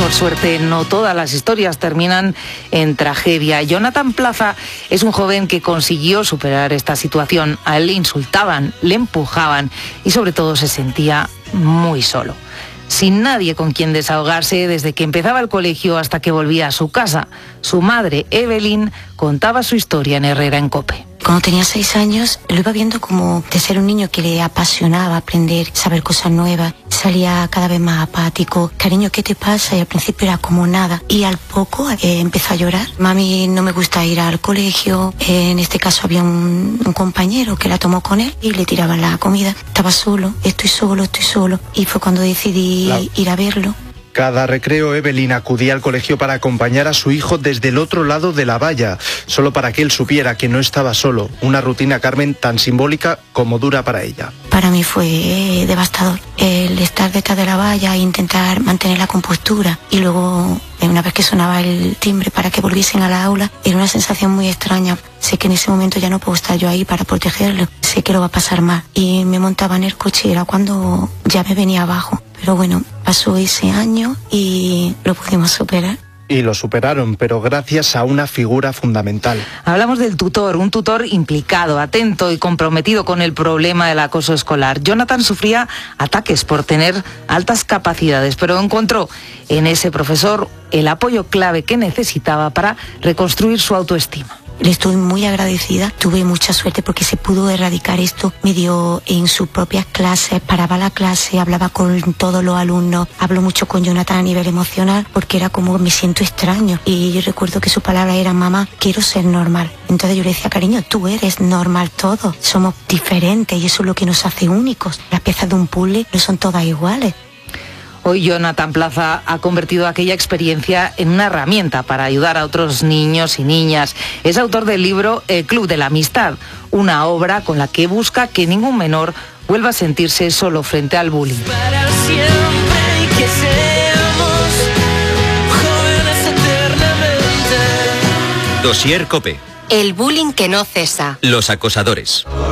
por suerte, no todas las historias terminan en tragedia. Jonathan Plaza es un joven que consiguió superar esta situación. A él le insultaban, le empujaban y sobre todo se sentía muy solo, sin nadie con quien desahogarse desde que empezaba el colegio hasta que volvía a su casa. Su madre, Evelyn, contaba su historia en Herrera en COPE. Cuando tenía 6 años, lo iba viendo como de ser un niño que le apasionaba aprender, saber cosas nuevas. Salía cada vez más apático. Cariño, ¿qué te pasa? Y al principio era como nada. Y al poco empezó a llorar. Mami, no me gusta ir al colegio. En este caso había un compañero que la tomó con él y le tiraban la comida. Estaba solo, estoy solo. Y fue cuando decidí ir a verlo. Cada recreo, Evelyn acudía al colegio para acompañar a su hijo desde el otro lado de la valla, solo para que él supiera que no estaba solo. Una rutina, Carmen, tan simbólica como dura para ella. Para mí fue devastador el estar detrás de la valla e intentar mantener la compostura. Y luego, una vez que sonaba el timbre para que volviesen a la aula, era una sensación muy extraña. Sé que en ese momento ya no puedo estar yo ahí para protegerlo. Sé que lo va a pasar mal. Y me montaba en el coche y era cuando ya me venía abajo. Pero bueno, pasó ese año y lo pudimos superar. Y lo superaron, pero gracias a una figura fundamental. Hablamos del tutor, un tutor implicado, atento y comprometido con el problema del acoso escolar. Jonathan sufría ataques por tener altas capacidades, pero encontró en ese profesor el apoyo clave que necesitaba para reconstruir su autoestima. Le estoy muy agradecida, tuve mucha suerte porque se pudo erradicar esto. Me dio en sus propias clases, paraba la clase, hablaba con todos los alumnos. Hablo mucho con Jonathan a nivel emocional porque era como me siento extraño. Y yo recuerdo que su palabra era: mamá, quiero ser normal. Entonces yo le decía: cariño, tú eres normal, todos somos diferentes y eso es lo que nos hace únicos. Las piezas de un puzzle no son todas iguales. Hoy Jonathan Plaza ha convertido aquella experiencia en una herramienta para ayudar a otros niños y niñas. Es autor del libro El Club de la Amistad, una obra con la que busca que ningún menor vuelva a sentirse solo frente al bullying. Para siempre y que seamos jóvenes eternamente. Dossier COPE. El bullying que no cesa. Los acosadores.